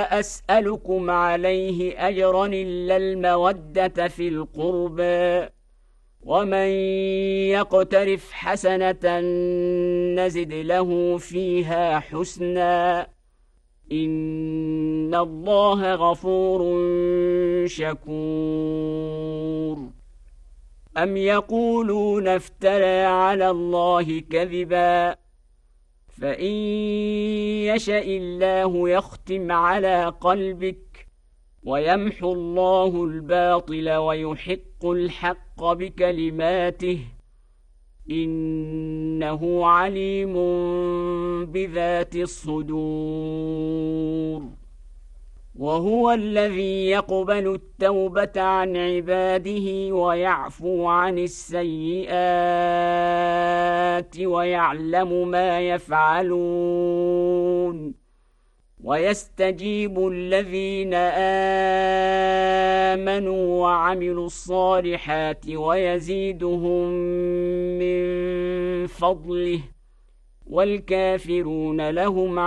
أسألكم عليه أجرا إلا المودة في القربى ومن يقترف حسنة نزد له فيها حسنا إن الله غفور شكور أم يقولون افترى على الله كذبا فإن يشأ الله يختم على قلبك ويمحو الله الباطل ويحق الحق بكلماته إنه عليم بذات الصدور وهو الذي يقبل التوبة عن عباده ويعفو عن السيئات ويعلم ما يفعلون ويستجيب الذين آمنوا وعملوا الصالحات ويزيدهم من فضله والكافرون لهم